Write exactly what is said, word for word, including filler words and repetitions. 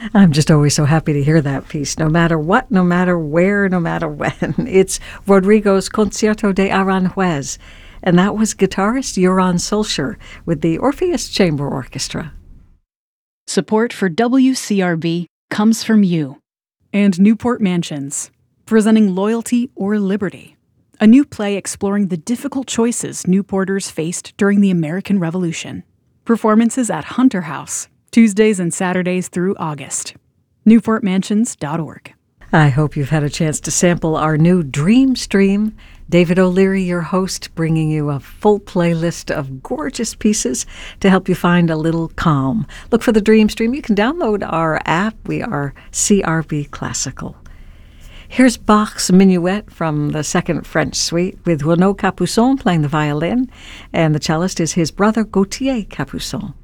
I'm just always so happy to hear that piece, no matter what, no matter where, no matter when. It's Rodrigo's Concierto de Aranjuez, and that was guitarist Joran Solskjaer with the Orpheus Chamber Orchestra. Support for W C R B comes from you. And Newport Mansions, presenting Loyalty or Liberty, a new play exploring the difficult choices Newporters faced during the American Revolution. Performances at Hunter House, Tuesdays and Saturdays through August. newport mansions dot org. I hope you've had a chance to sample our new Dream Stream. David O'Leary, your host, bringing you a full playlist of gorgeous pieces to help you find a little calm. Look for the Dream Stream. You can download our app. We are C R B Classical. Here's Bach's Minuet from the Second French Suite with Renaud Capuçon playing the violin, and the cellist is his brother Gauthier Capuçon.